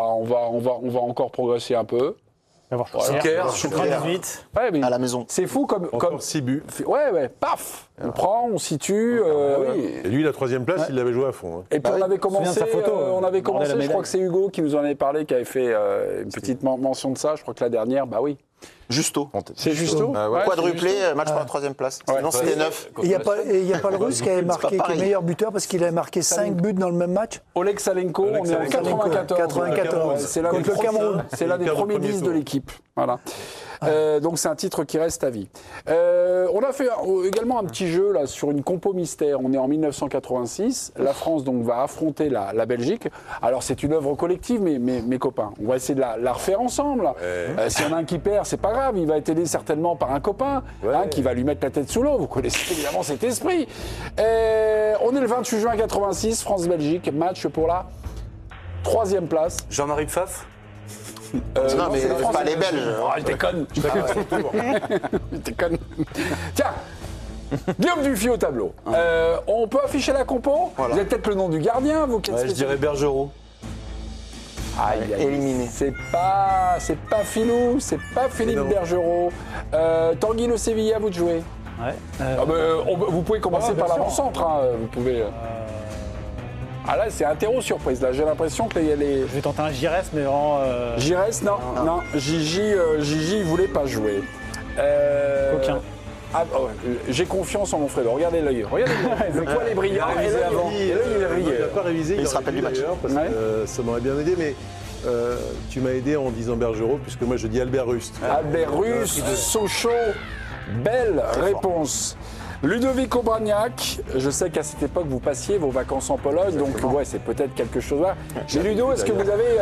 va encore progresser un peu. Voilà. 18. Ouais, mais À la maison. c'est fou comme. Encore 6 buts. Ouais, paf. On prend, on situe. Oui. Et lui, la 3e place, il l'avait joué à fond. Hein. Et puis on avait commencé, souviens de sa photo, je médaille. crois que c'est Hugo qui nous en avait parlé, qui avait fait une petite mention de ça. Je crois que la dernière, bah oui. Justo. C'est Justo. Ouais, Quadruplé, c'est Justo. match pour la 3e place. Ouais. Sinon, c'était 9. Il n'y a pas le Russe qui avait marqué, qui est pareil. meilleur buteur parce qu'il avait marqué 5 buts dans le même match. Oleg Salenko, on est en 94. 94. C'est l'un des Contre le premiers- Cameroun. C'est l'un des Il perd le premiers premier 10 de tour. l'équipe. Voilà. Donc c'est un titre qui reste à vie. On a fait également un petit jeu là sur une compo mystère. On est en 1986. La France donc va affronter la Belgique. Alors c'est une œuvre collective, mes copains. On va essayer de la refaire ensemble. S'il y en a un qui perd, c'est pas grave. Il va être aidé certainement par un copain qui va lui mettre la tête sous l'eau. Vous connaissez évidemment cet esprit. On est le 28 juin 86. France-Belgique. Match pour la 3e place. Jean-Marie Pfaff. Non, mais c'est la France pas et les la Belges. Oh, je déconne. Je déconne. Tiens, Guillaume Dufy au tableau. On peut afficher la compo. Voilà. Vous avez peut-être le nom du gardien. Vous, Ouais, je dirais Bergerot. Éliminé. C'est pas Filou, c'est pas Philippe Non. Bergerot. Tanguy Le Sévilla, vous de jouer. Ouais. Vous pouvez commencer par l'avant-centre. Hein, vous pouvez. Ah là, c'est un terreau surprise. Là, j'ai l'impression qu'il y a les. Je vais tenter un Giresse, mais vraiment. Giresse, non. Gigi, il voulait pas jouer. Aucun. J'ai confiance en mon Fredo. Regardez l'œil. Regardez le poil est brillant. Et l'œil, il est Il brillé. n'a pas révisé, Il se aurait rappelle dû du match. d'ailleurs, parce Ouais. que ça m'aurait bien aidé, mais tu m'as aidé en disant Bergerot, puisque moi je dis Albert Rust. Albert Russe, Sochaux. Belle réponse. Ludovic Obraniak, je sais qu'à cette époque vous passiez vos vacances en Pologne, donc ouais, c'est peut-être quelque chose là. Mais Ludo, est-ce que vous avez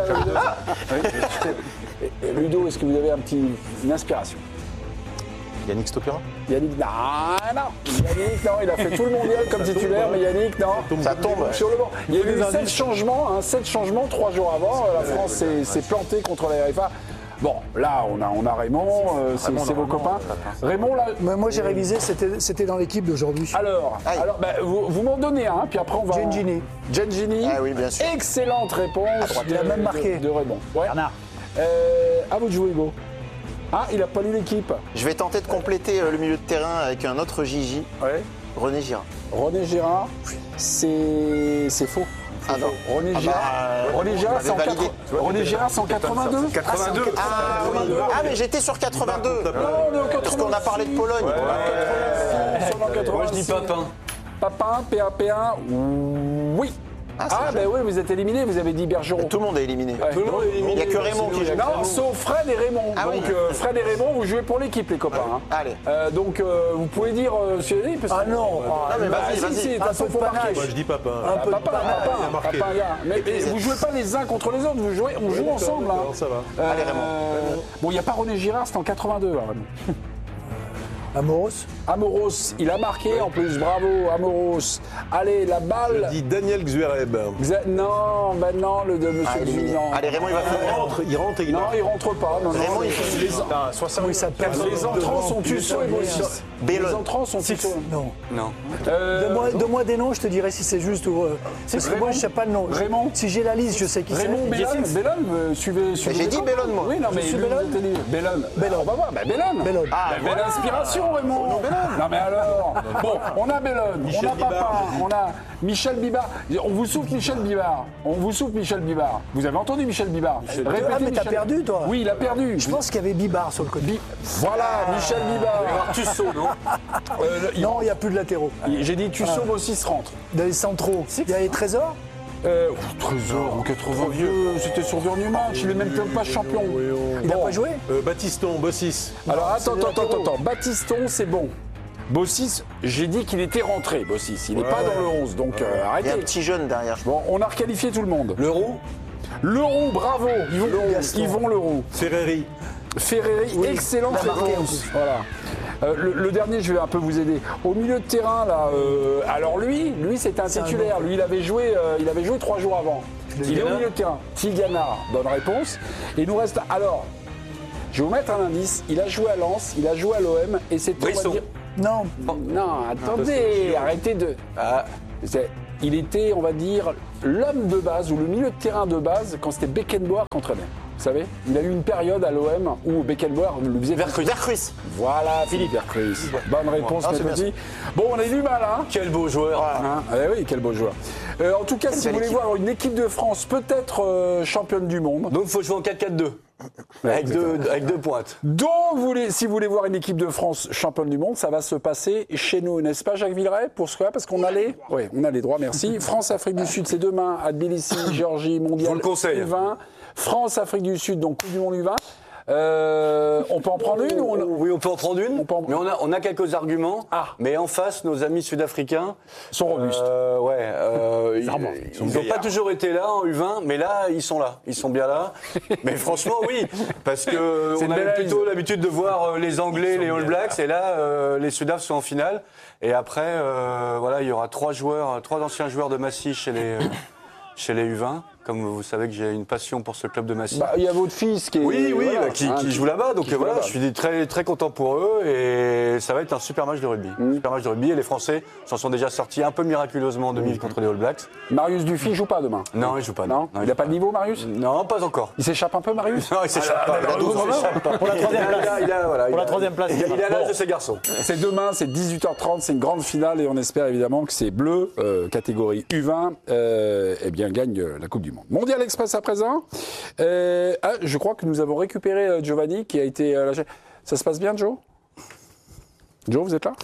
Ludo, est-ce que vous avez une inspiration? Yannick Stopera. Yannick, Yannick, non, il a fait tout le mondial comme titulaire, mais Yannick, non. Ça tombe. Sur le banc. Il y a eu 7 changements, 3 jours avant. La France s'est plantée contre la RFA. Bon, là, on a Raymond, c'est vos copains. Raymond, là. Mais moi j'ai révisé, c'était dans l'équipe d'aujourd'hui. Alors, Aïe. vous m'en donnez un, puis après on va. Gengini. Gengini. Ah oui, bien sûr. Excellente réponse. Il a même marqué. De Raymond. Ouais. Bernard. À vous de jouer, Hugo. Ah, il a pas lu l'équipe. Je vais tenter de compléter le milieu de terrain avec un autre Gigi, Ouais. René Girard. René Girard, c'est faux. Ah non. René Ah Girard, bah, René Girard, on avait validé. René Girard, c'est en 82. 82. Ah oui. Ah mais j'étais sur 82. Non, on est en 86. Parce qu'on a parlé de Pologne. Moi je dis Papin. Papin, PA1, oui. Ah, ben oui, vous êtes éliminé, vous avez dit Bergeron. Tout le monde est éliminé. Tout le monde est éliminé. Il n'y a que Raymond qui joue. Non, sauf Fred et Raymond. Ah donc oui. Fred et Raymond, vous jouez pour l'équipe, les copains. hein. Allez. Donc vous pouvez dire Cyril, parce que. Ah non. mais vas-y, si, vas-y. si, de toute Un façon, peu de faut marquer. panache. Moi je dis Papin. Un peu de Papin, panache. a marqué. Papin, mais vous jouez pas les uns contre les autres, on joue ensemble. Hein. Ça va. Allez, Raymond. Bon, il n'y a pas René Girard, c'était en 82. Hein, Raymond. Amoros. Amoros, il a marqué en plus, bravo Amoros. Allez, la Je balle. dis Daniel Xuereb. Non, ben non, le de Monsieur éliminé. non. Allez, Raymond, il va faire. Il rentre et il Non, marque. il rentre pas. Non, non, Raymond, il les, fait- les, Comment il s'appelle les entrants sont Tussaud et Bossis. Les Bellone. entrants sont Tussaud. Non. Non. Donne-moi des noms, je te dirai si c'est juste ou. Parce que moi je sais pas le nom. Raymond. Si j'ai la liste, je sais qui c'est. Raymond Bellone, suivez. J'ai dit Bellone, moi. Oui, non, mais suis lui, Bellone. vous êtes dit Bellone. On va voir, Bellone. Bellone. Ah, Belle inspiration, Raymond. Non, mais alors. Bon, on a Bellone, on a Papin, Bibard. on a Michel Bibard. On vous souffle Michel Bibard. Vous avez entendu Michel Bibard? Répétez, Ah, mais t'as Michel. perdu, toi. Oui, il a perdu. Je pense qu'il y avait Bibard sur le côté. Voilà, Michel Bibard. Tussaud, non? Non, il n'y a plus de latéraux. J'ai dit Tussaud, Bossis rentre. Dans les centraux. Il y a les trésors. Trésor en 82, c'était sur le dernier match, il est même pas champion. Il n'a Bon. pas joué. Bastiston, Bossis. Alors c'est des attends. latéraux. Baptiston, c'est bon. Bossis, j'ai dit qu'il était rentré, Bossis. Il n'est pas dans le 11, donc Il y a un arrêtez. petit jeune derrière. je Bon, on a requalifié tout le monde. Leroux. Leroux, bravo. Yvon Leroux. Ferreri. Ferreri, excellente il a marqué en réponse. plus. Voilà. Le dernier, je vais un peu vous aider. Au milieu de terrain, là, alors lui c'était un titulaire. Lui, il avait joué 3 jours avant. Il est au milieu de terrain. Tigana, bonne réponse. Et il nous reste. Alors, je vais vous mettre un indice. Il a joué à Lens, il a joué à l'OM, et c'est. Brisson. Non. Non, attendez, arrêtez de. Il était, on va dire, l'homme de base ou le milieu de terrain de base quand c'était Beckenbauer qui entraînait. Vous savez, il a eu une période à l'OM où Beckenbauer le faisait Vercruis. Voilà, Philippe Vercruis. Bonne réponse, c'est bien petit. Bon, on a eu du mal, hein. Quel beau joueur. Hein, oui, quel beau joueur. En tout cas, si vous voulez voir une équipe de France peut-être championne du monde. Donc il faut jouer en 4-4-2. Avec deux pointes. Donc, si vous voulez voir une équipe de France championne du monde, ça va se passer chez nous, n'est-ce pas, Jacques Villeray, pour ce quoi? Parce qu'on a les... Oui, on a les droits, merci. France-Afrique du Sud, c'est demain à Tbilissi, Géorgie, mondial. Je vous le conseille. U20. France-Afrique du Sud, donc Coupe du Monde U20. On peut en prendre une ou Oui, on peut en prendre une. Mais on a quelques arguments. Mais en face, nos amis sud-africains sont robustes. Ils n'ont pas toujours été là en U20, mais là, ils sont là. Ils sont bien là. Mais franchement, oui. Parce qu'on avait plutôt l'habitude de voir les Anglais, les All Blacks. Et là, les Sudaf sont en finale. Et après, il y aura trois anciens joueurs de Massy chez les U20. Comme vous savez que j'ai une passion pour ce club de Massy. Il y a votre fils qui est... qui joue là-bas. Donc voilà, je suis très, très content pour eux. Et ça va être un super match de rugby. Super match de rugby. Et les Français s'en sont déjà sortis un peu miraculeusement en demi contre les All Blacks. Marius Dufy joue pas demain? Non, il joue pas. Non, il n'a pas le niveau, Marius? Non, pas encore. Il s'échappe un peu, Marius? Non, il s'échappe pas. Pour la troisième place. Il a l'âge de ces garçons. C'est demain, c'est 18h30, c'est une grande finale et on espère évidemment que ces Bleus, catégorie U20, gagnent la Coupe du Monde. Mondial Express à présent. Je crois que nous avons récupéré Giovanni qui a été lâché. Ça se passe bien, Joe? Joe, vous êtes là?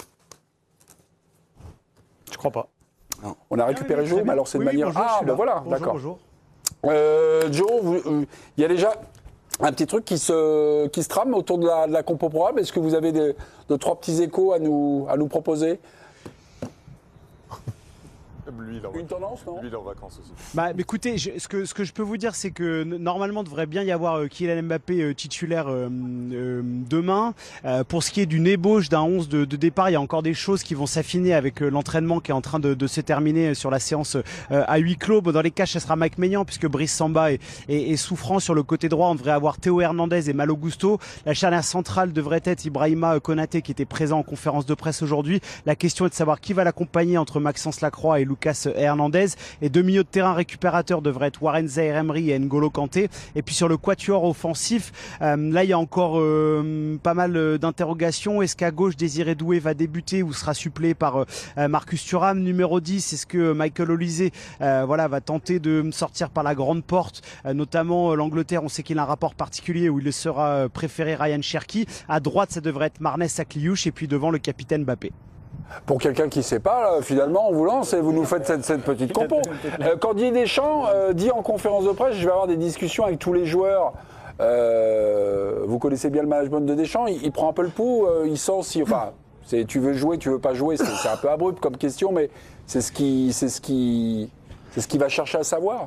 Je crois pas. Non. On a récupéré Joe, mais alors c'est de manière... Bonjour, voilà, bonjour, d'accord. Bonjour. Joe, il y a déjà un petit truc qui se trame autour de la compo probable. Est-ce que vous avez deux, trois petits échos à nous proposer? Lui, une tendance, non? Lui, il est en vacances aussi. Écoutez, ce que je peux vous dire, c'est que normalement, il devrait bien y avoir Kylian Mbappé titulaire demain. Pour ce qui est d'une ébauche d'un 11 de départ, il y a encore des choses qui vont s'affiner avec l'entraînement qui est en train de se terminer sur la séance à huis clos. Dans les cas, ce sera Mike Maignan, puisque Brice Samba est souffrant sur le côté droit. On devrait avoir Théo Hernandez et Malo Gusto. La charnière centrale devrait être Ibrahima Konaté, qui était présent en conférence de presse aujourd'hui. La question est de savoir qui va l'accompagner entre Maxence Lacroix et Lucas Hernandez. Et deux milieux de terrain récupérateurs devraient être Warren Zaïre-Emery et N'Golo Kanté. Et puis sur le quatuor offensif, là il y a encore pas mal d'interrogations. Est-ce qu'à gauche Désiré Doué va débuter ou sera suppléé par Marcus Thuram? Numéro 10, est-ce que Michael Olise va tenter de sortir par la grande porte, notamment l'Angleterre? On sait qu'il a un rapport particulier où il sera préféré Ryan Cherki. À droite, ça devrait être Marnès Sakliouche et puis devant le capitaine Mbappé. Pour quelqu'un qui ne sait pas, finalement, on vous lance et vous nous faites cette petite compo. Quand Didier Deschamps dit en conférence de presse, je vais avoir des discussions avec tous les joueurs. Vous connaissez bien le management de Deschamps, il prend un peu le pouls, il sent si... Enfin, tu veux jouer, tu veux pas jouer, c'est un peu abrupt comme question, mais c'est ce qui va chercher à savoir.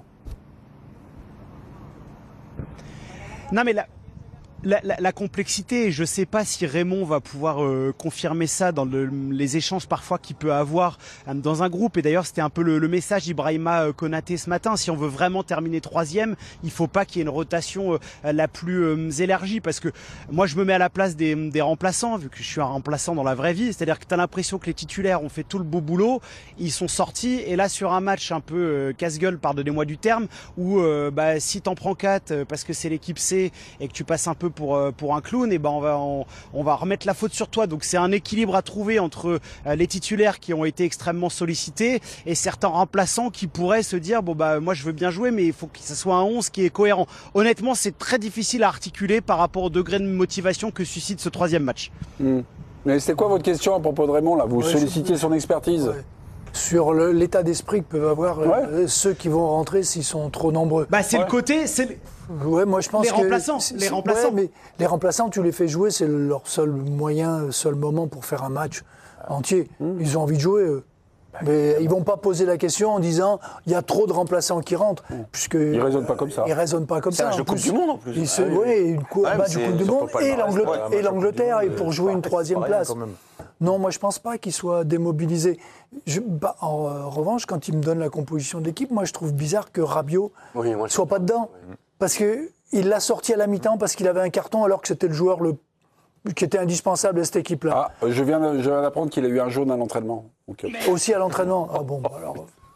Non mais la complexité, je ne sais pas si Raymond va pouvoir confirmer ça dans les échanges parfois qu'il peut avoir dans un groupe. Et d'ailleurs, c'était un peu le message d'Ibrahima Konaté ce matin. Si on veut vraiment terminer troisième, il ne faut pas qu'il y ait une rotation la plus élargie. Parce que moi, je me mets à la place des remplaçants, vu que je suis un remplaçant dans la vraie vie. C'est-à-dire que tu as l'impression que les titulaires ont fait tout le beau boulot, ils sont sortis. Et là, sur un match un peu casse-gueule, pardonnez-moi du terme, où si tu en prends 4 parce que c'est l'équipe C et que tu passes un peu pour un clown, et on va remettre la faute sur toi. Donc c'est un équilibre à trouver entre les titulaires qui ont été extrêmement sollicités et certains remplaçants qui pourraient se dire moi je veux bien jouer, mais il faut que ce soit un 11 qui est cohérent. Honnêtement, c'est très difficile à articuler par rapport au degré de motivation que suscite ce troisième match. Mais c'était quoi votre question à propos de Raymond là? Vous sollicitiez son expertise. Sur l'état d'esprit que peuvent avoir ceux qui vont rentrer s'ils sont trop nombreux. C'est le côté... Ouais, moi je pense les remplaçants. Ouais, mais les remplaçants, tu les fais jouer, c'est leur seul moyen, seul moment pour faire un match entier. Ils ont envie de jouer, eux. Mais ils vont pas poser la question en disant il y a trop de remplaçants qui rentrent, puisque ils raisonnent pas comme ça. Ils raisonnent pas comme ça. C'est un Coupe du Monde en plus. Une match du Coupe du Monde et l'Angleterre et pour jouer une troisième place. Non, moi je pense pas qu'ils soient démobilisés. En revanche, quand ils me donnent la composition de l'équipe, moi je trouve bizarre que Rabiot soit pas dedans. Parce qu'il l'a sorti à la mi-temps parce qu'il avait un carton alors que c'était le joueur qui était indispensable à cette équipe-là. Je viens d'apprendre qu'il a eu un jaune à l'entraînement. Aussi à l'entraînement. Ah bon, alors...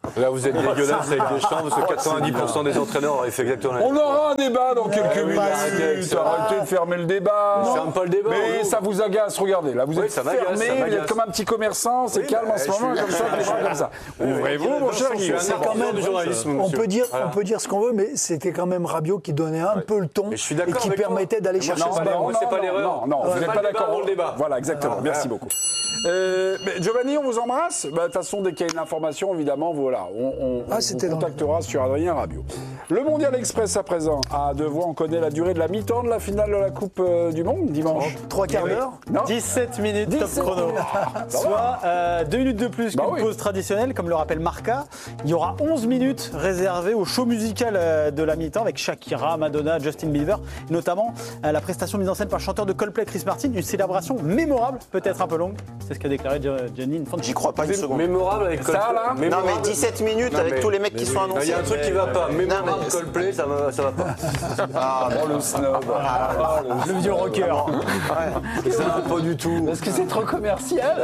Là, vous êtes dégueulasse avec Deschamps, parce que 90% des entraîneurs auraient fait exactement la même chose. On aura un débat dans quelques minutes. Arrêtez de fermer le débat. Je ferme pas le débat. Mais ça vous agace, regardez. Là, vous êtes fermé, vous êtes comme un petit commerçant, c'est calme en ce moment, comme ça, les bras comme ça. Ouvrez-vous, mon cher Guillaume. C'est quand même du journalisme. On peut dire ce qu'on veut, mais c'était quand même Rabiot qui donnait un peu le ton et qui permettait d'aller chercher ce ballon. C'est pas l'erreur. Non, vous n'êtes pas d'accord dans le débat. Voilà, exactement. Merci beaucoup. Giovanni, on vous embrasse. De toute façon, dès qu'il y a une information, évidemment, voilà, on vous contactera sur Adrien Rabiot. Le Mondial Express à présent. À deux voix, on connaît la durée de la mi-temps de la finale de la Coupe du Monde dimanche. 3 quarts d'heure. 17 minutes top chrono. Soit 2 minutes de plus qu'une pause traditionnelle, comme le rappelle Marca. Il y aura 11 minutes réservées au show musical de la mi-temps avec Shakira, Madonna, Justin Bieber, notamment la prestation mise en scène par le chanteur de Coldplay Chris Martin, une célébration mémorable, peut-être un peu longue. C'est ce qu'a déclaré Gianni Infantino. J'y crois pas une seconde. Mémorable avec Coldplay. Ça, là Non, mais 17 minutes avec tous les mecs qui sont annoncés. Il y a un truc qui va pas. Mémorable Coldplay, ça va pas. Ah, Oh, le snob. Le vieux rocker. Ça va pas du tout. Parce que c'est trop commercial.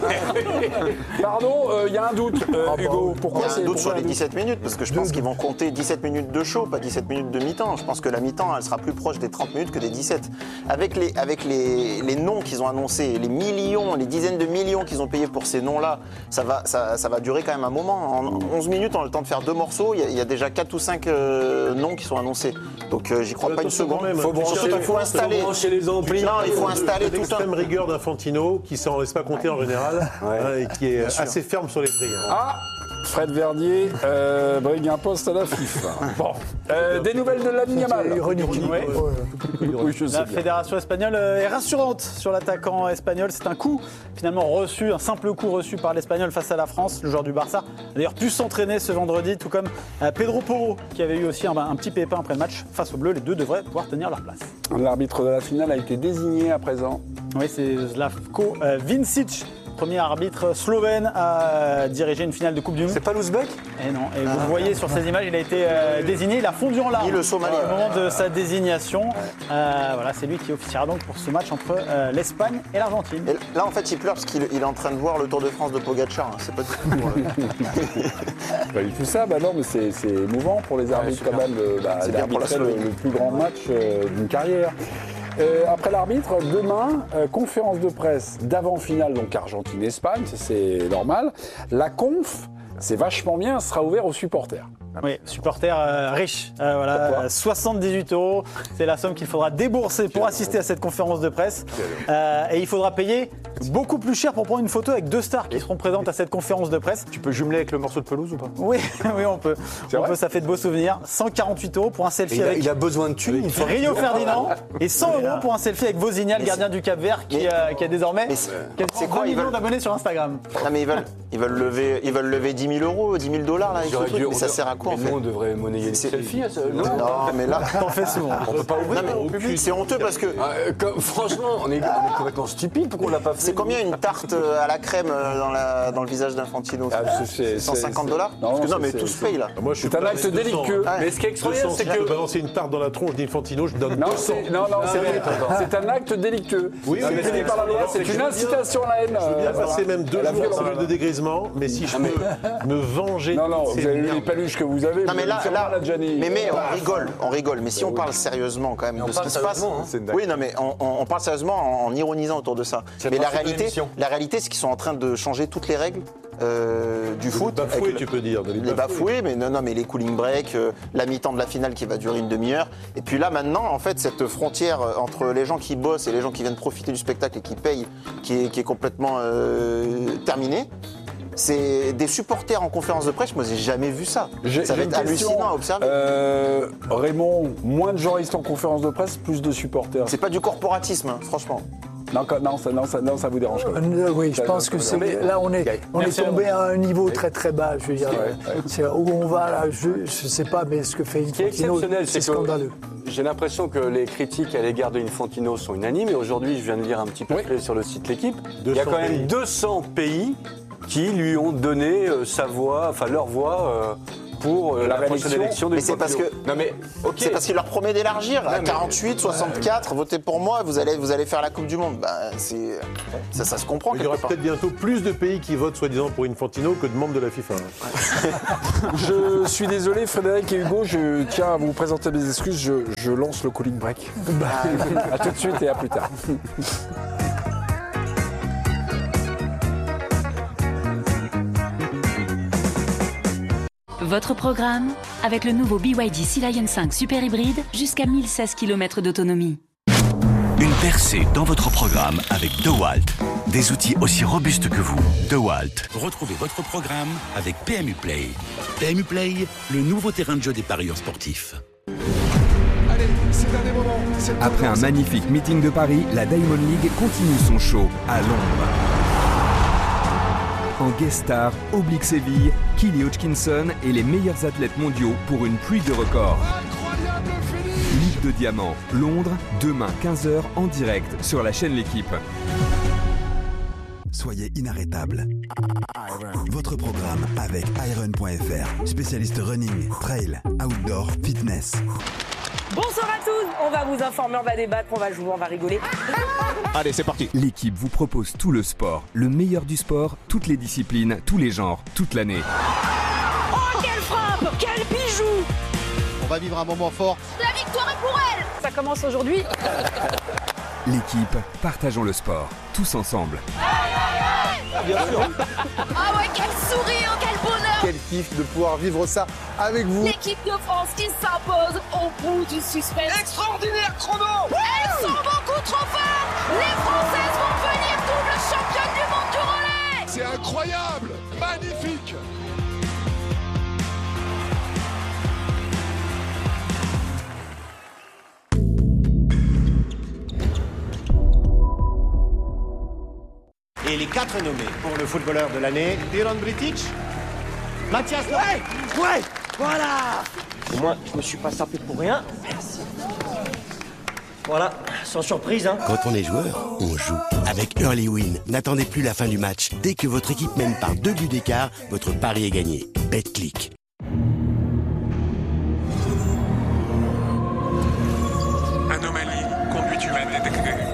Pardon, il y a un doute, Hugo. Il y Pourquoi a c'est un doute sur les doute 17 minutes, parce que je pense qu'ils vont compter 17 minutes de show, pas 17 minutes de mi-temps. Je pense que la mi-temps, elle sera plus proche des 30 minutes que des 17. Avec les noms qu'ils ont annoncés, les millions, les dizaines de millions qu'ils ont payés pour ces noms-là, ça va durer quand même un moment. En 11 minutes, on a le temps de faire 2 morceaux. Il y a déjà 4 ou 5 noms qui sont annoncés. Donc j'y crois pas une seconde. Il faut installer. Les amplis. Non, il faut installer tout L'extrême rigueur d'Infantino, qui s'en laisse pas compter en général, et qui est assez ferme sur les prix. Ah, Fred Verdier brigue un poste à la FIFA. Bon, des nouvelles de Lamine Yamal. Oui, je sais La bien. fédération espagnole est rassurante sur l'attaquant espagnol. C'est un coup finalement reçu, un simple coup reçu par l'Espagnol face à la France. Le joueur du Barça a d'ailleurs pu s'entraîner ce vendredi, tout comme Pedro Porro, qui avait eu aussi un petit pépin après le match face aux Bleus. Les deux devraient pouvoir tenir leur place. L'arbitre de la finale a été désigné à présent. Oui, c'est Slavko Vincic, premier arbitre slovène à diriger une finale de Coupe du Monde. C'est pas l'Ouzbek ? Et non, et vous voyez sur ces images, il a été désigné, il a fondu en larmes Ni le Somalien. au moment de sa désignation. Voilà, c'est lui qui officiera donc pour ce match entre l'Espagne et l'Argentine. Et là, en fait, il pleure parce qu'il est en train de voir le Tour de France de Pogacar. C'est pas du tout. Pas du tout ça, bah non, mais c'est émouvant pour les arbitres quand même C'est bien pour la d'arbitrer Slovénie. le plus grand match d'une carrière. Après l'arbitre, demain, conférence de presse d'avant-finale, donc Argentine-Espagne, c'est normal. La conf, c'est vachement bien, sera ouvert aux supporters. Oui, supporters riches. Voilà, 78 €, c'est la somme qu'il faudra débourser pour assister à cette conférence de presse. Et il faudra payer beaucoup plus cher pour prendre une photo avec 2 stars qui seront présentes à cette conférence de presse. Tu peux jumeler avec le morceau de pelouse ou pas ? Oui, oui, on peut. vrai Ça fait de beaux souvenirs. 148 € pour un selfie avec Il a besoin de thunes. Il faut Rio Ferdinand et 100 € pour un selfie avec Vozinha, le gardien du Cap-Vert, qui a désormais c'est quoi, 20 ils millions veulent- d'abonnés sur Instagram. Non, mais ils veulent lever 10 000 €, 10 000 $ là, avec ce truc. Mais ça sert à quoi, en Mais fait? nous, on devrait monnayer les selfies. Non, Non, mais là. T'en fais souvent. on peut pas ouvrir Non, au mais public. c'est honteux parce que. Franchement, on est complètement stupide. Pourquoi on l'a pas fait? C'est combien une tarte à la crème dans le visage d'Infantino? c'est- 150 $? Non, Parce que non, c'est- mais c'est- tout se paye là. Moi, je suis C'est un pas acte avec 200, délictueux. hein. Mais ce qui est extraordinaire, 200, c'est si je peux que. balancer une tarte dans la tronche d'Infantino, je donne Non, 200. c'est un acte délictueux. Oui, c'est mais puni par la loi, c'est une incitation à la haine. Je veux bien passer même 2 la jours en violence. cellule de dégrisement, mais si je peux me venger. Non, de vous ces avez vu merdes. les paluches que vous avez. Non, vous mais allez là, faire mal à Gianni. mais on rigole. Mais si on parle sérieusement quand même de ce qui se passe, oui, non, mais on parle sérieusement en ironisant autour de ça. Mais la réalité, c'est qu'ils sont en train de changer toutes les règles du foot. Bafoué, avec tu peux dire. de les bafoués, mais non, mais les cooling breaks, la mi-temps de la finale qui va durer une demi-heure. Et puis là, maintenant, en fait, cette frontière entre les gens qui bossent et les gens qui viennent profiter du spectacle et qui payent, qui est complètement terminée. C'est des supporters en conférence de presse, moi j'ai jamais vu ça. Ça va être hallucinant à observer. Raymond, moins de journalistes en conférence de presse, plus de supporters. C'est pas du corporatisme, hein, franchement. Non, ça vous dérange quand même. Oui, je pense que là on est tombé à un niveau très très bas. Je veux dire, c'est où on va là. Je sais pas, mais ce que fait Ce qui est Infantino, exceptionnel, c'est c'est que scandaleux. j'ai l'impression que les critiques à l'égard de Infantino sont unanimes. Et aujourd'hui, je viens de lire un petit peu sur le site L'Équipe. Il y a quand même 200 pays qui lui ont donné sa voix, enfin leur voix pour la prochaine élection de Mais c'est parce que c'est parce qu'il leur promet d'élargir à 48, 64, votez pour moi, vous allez faire la Coupe du Monde. Ça se comprend. Il y aura peut-être bientôt plus de pays qui votent soi-disant pour Infantino que de membres de la FIFA. Je suis désolé, Frédéric et Hugo, je tiens à vous présenter mes excuses. Je lance le cooling break. À tout de suite et à plus tard. Votre programme avec le nouveau BYD Sea Lion 5 Super Hybride jusqu'à 1016 km d'autonomie. Une percée dans votre programme avec DeWalt. Des outils aussi robustes que vous. DeWalt. Retrouvez votre programme avec PMU Play. PMU Play, le nouveau terrain de jeu des parieurs sportifs. Allez, c'est un des moments. Après un magnifique meeting de Paris, la Diamond League continue son show à Londres. En guest star, Oblique Séville, Kelly Hodgkinson et les meilleurs athlètes mondiaux pour une pluie de records. Incroyable Philippe. Ligue de Diamant, Londres, demain 15h en direct sur la chaîne L'Équipe. Soyez inarrêtable. Votre programme avec Iron.fr, spécialiste running, trail, outdoor, fitness. Bonsoir à tous, on va vous informer, on va débattre, on va jouer, on va rigoler. Allez, c'est parti. L'Équipe vous propose tout le sport, le meilleur du sport, toutes les disciplines, tous les genres, toute l'année. Oh, quelle frappe, quel bijou! On va vivre un moment fort. La victoire est pour elle! Ça commence aujourd'hui. L'Équipe, partageons le sport, tous ensemble. Bien sûr. Ah ouais, quel sourire, quel bonheur! Quel kiff de pouvoir vivre ça avec vous. L'équipe de France qui s'impose au bout du suspense. Extraordinaire chrono. Elles sont beaucoup trop fortes! Les Françaises vont devenir double championne du monde du relais! C'est incroyable, magnifique. Et les 4 nommés pour le footballeur de l'année, Miran Britic, Mathias... Ouais, voilà. Et moi, je me suis pas sapé pour rien. Merci. Voilà, sans surprise, hein. Quand on est joueur, on joue. Avec Early Win, n'attendez plus la fin du match. Dès que votre équipe mène par 2 buts d'écart, votre pari est gagné. BetClick. Anomalie, conduite humaine détectée.